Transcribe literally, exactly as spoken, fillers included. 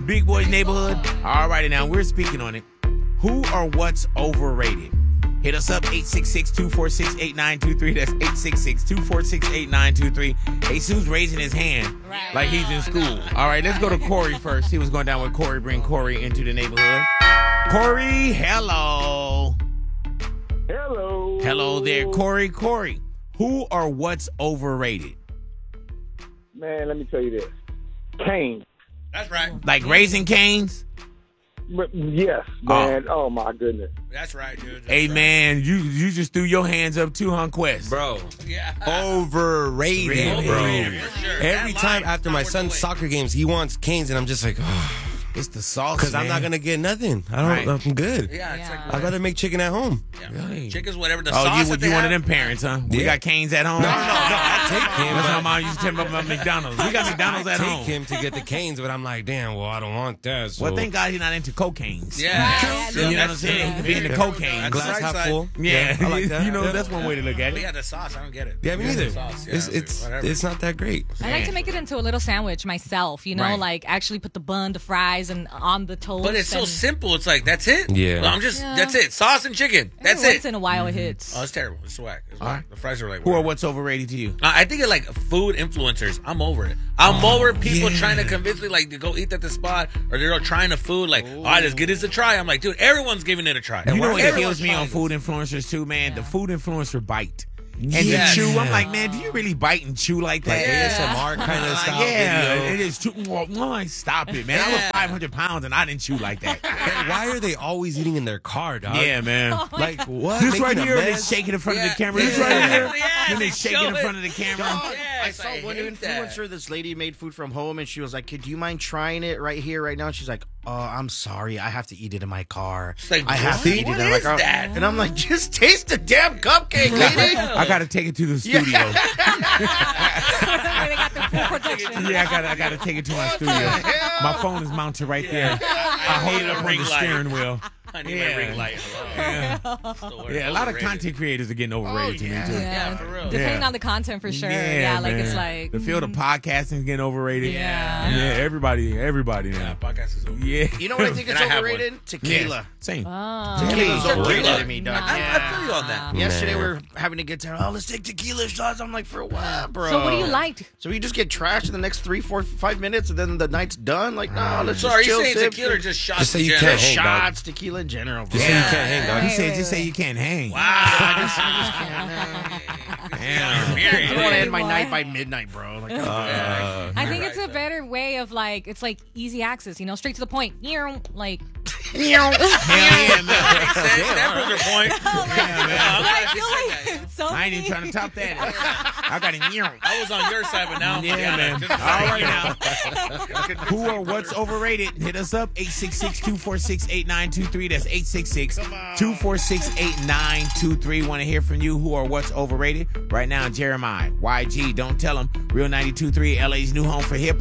Big Boy's Neighborhood. All righty, now we're speaking on it. Who or what's overrated? Hit us up, eight six six, two four six, eight nine two three. That's eight six six, two four six, eight nine two three. Jesus raising his hand Right. like he's in school. All right, let's go to Corey first. See what's going down with Corey. Bring Corey into the neighborhood. Corey, hello. Hello. Hello there, Corey. Corey, who or what's overrated? Man, let me tell you this. Cane. That's right. Like Raising Cane's? But yes, man. Oh, my goodness. That's right, dude. That's Hey, right. man, you you just threw your hands up too, huh, Quest? Bro, Yeah. overrated, Really? bro. Overrated, for sure. Every That time line after is my not worth son's the wait. soccer games, he wants Canes, and I'm just like, oh, It's the sauce, because I'm not going to get nothing. I don't, Right. I'm good. Yeah, it's Yeah. like I'd rather make chicken at home. yeah. Really? Chicken's whatever the Oh, sauce you, that you they one of have. them parents, huh? We Yeah. got Canes at home? No, no, no, I take him. That's but how mom used to tell me about McDonald's. We got McDonald's I at take home. him to get the Canes, but I'm like, damn, well, I don't want that. So. Well, thank God he's not into cocaine. Yeah. Yeah, True. You know what I'm That's saying? true. He could be into cocaine. That's Glass right half side. full. Yeah, I like that. You know, Yeah. that's one way to look at But it. yeah, the sauce, I don't get it. Yeah, me neither. The sauce, yeah, it's it's whatever. it's not that great. I like to make it into a little sandwich myself, you know, Right. like actually put the bun, the fries, and on the toast. But it's so and simple. It's like, that's it? Yeah. Well, I'm just, Yeah. that's it. Sauce and chicken. every That's once it. in a while it hits. Oh, it's terrible. It's whack. It's All whack. right. The fries are like, Who or whatever. what's overrated to you? Uh, I think of like food influencers. I'm over it. I'm over people yeah. trying to convince me like to go eat at the spot, or they're all trying the food like, all right, let's give this a try. I'm like, dude, everyone's giving it a try. You know what Everyone's kills me on trying food influencers too, man? The food influencer bite. And Yes. the chew, I'm like, man, do you really bite and chew like that? Like A S M R kind of Like, style yeah, video. it is too. Well, like, stop it, man. I was Yeah. five hundred pounds and I didn't chew like that. And why are they always eating in their car, dog? Yeah, man. Like what? This Making right a here, they mess? shake it in front of Yeah. the camera. This Yeah. right here, Yeah, then they they shake it show in it. front of the camera. Dog. I Yes, saw I one hate that. influencer. This lady made food from home, and she was like, "Could you mind trying it right here, right now?" And she's like, "Oh, I'm sorry, I have to eat it in my car. It's like, I have what? to eat What it in my is car." that? And I'm like, "Just taste the damn cupcake, lady." I gotta take it to the studio. Yeah. they got the full production. Yeah, I gotta, I gotta take it to my studio. My phone is mounted right there. I hold it up on Ring the light. steering wheel. I need Yeah. my ring light. Yeah, It's the word. yeah. A lot of Overrated. content creators are getting overrated to me too. Yeah, for real. Depending Yeah. on the content, for sure. Yeah, like it's man. like the field of podcasting is getting overrated. Yeah. yeah. Everybody, everybody Yeah, now. podcast is over. Yeah, You know what I think is And I have overrated? Tequila. Yes. Same. Oh. Tequila's Tequila. overrated to me, dog. Nah. I, Yeah. I feel you on that. Yesterday Man. we were having a good time. Oh, let's take tequila shots. I'm like, for what, bro? So what do you like? So we just get trashed in the next three, four, five minutes, and then the night's done. Like, no, let's So just are you chill, saying sip, tequila or just shots? Just say in you general? can't hang, dog. shots, tequila in general, bro. Just say you can't hang, dog. He Wait, said, wait, just say wait. you can't hang. Wow. I just, I just can't. Damn. I don't want to end my What? night by midnight, bro. Like, Uh, I think it's a better way of like it's like easy access, you know, straight to the point. Like Hell yeah, man. Makes sense. That proves your point. Yeah, man. I'm I glad you feel said that. like so I ain't even many- trying to top that. I got a year. I was on your side, but now I'm Yeah, man. Just- All right now. Who or what's overrated? Hit us up, eight six six, two four six, eight nine two three. That's eight six six, two four six, eight nine two three. Want to hear from you. Who or what's overrated? Right now, Jeremiah, Y G, don't tell him. Real ninety-two point three, L A's new home for hip